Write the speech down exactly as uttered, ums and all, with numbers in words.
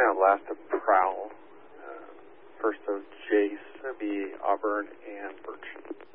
Sound last of Prowl. Uh, first of Jace, B, Auburn, and Birch.